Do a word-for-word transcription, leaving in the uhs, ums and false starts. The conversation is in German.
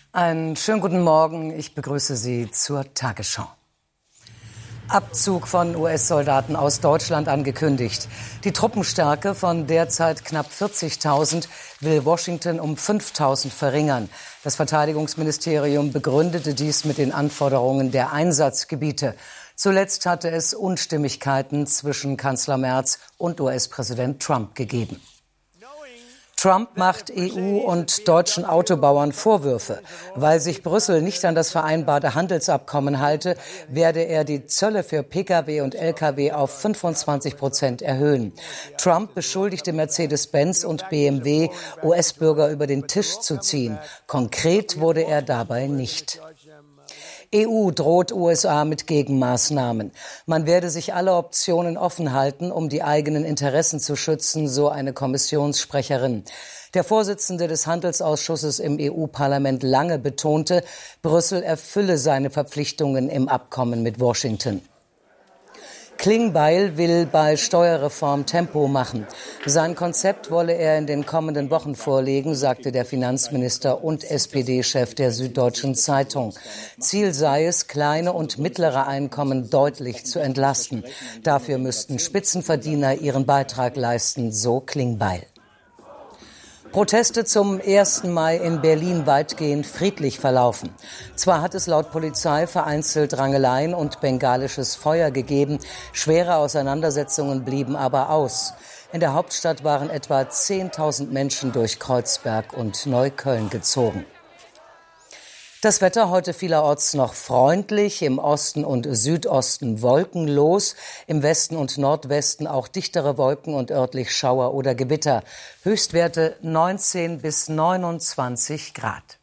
Einen schönen guten Morgen. Ich begrüße Sie zur Tagesschau. Abzug von U S-Soldaten aus Deutschland angekündigt. Die Truppenstärke von derzeit knapp vierzigtausend will Washington um fünftausend verringern. Das Verteidigungsministerium begründete dies mit den Anforderungen der Einsatzgebiete. Zuletzt hatte es Unstimmigkeiten zwischen Kanzler Merz und U S-Präsident Trump gegeben. Trump macht E U und deutschen Autobauern Vorwürfe. Weil sich Brüssel nicht an das vereinbarte Handelsabkommen halte, werde er die Zölle für Pkw und Lkw auf fünfundzwanzig Prozent erhöhen. Trump beschuldigte Mercedes-Benz und B M W, U S-Bürger über den Tisch zu ziehen. Konkret wurde er dabei nicht. E U droht U S A mit Gegenmaßnahmen. Man werde sich alle Optionen offen halten, um die eigenen Interessen zu schützen, so eine Kommissionssprecherin. Der Vorsitzende des Handelsausschusses im E U-Parlament Lange betonte, Brüssel erfülle seine Verpflichtungen im Abkommen mit Washington. Klingbeil will bei Steuerreform Tempo machen. Sein Konzept wolle er in den kommenden Wochen vorlegen, sagte der Finanzminister und S P D-Chef der Süddeutschen Zeitung. Ziel sei es, kleine und mittlere Einkommen deutlich zu entlasten. Dafür müssten Spitzenverdiener ihren Beitrag leisten, so Klingbeil. Proteste zum ersten Mai in Berlin weitgehend friedlich verlaufen. Zwar hat es laut Polizei vereinzelt Rangeleien und bengalisches Feuer gegeben, schwere Auseinandersetzungen blieben aber aus. In der Hauptstadt waren etwa zehntausend Menschen durch Kreuzberg und Neukölln gezogen. Das Wetter heute vielerorts noch freundlich, im Osten und Südosten wolkenlos, im Westen und Nordwesten auch dichtere Wolken und örtlich Schauer oder Gewitter. Höchstwerte neunzehn bis neunundzwanzig Grad.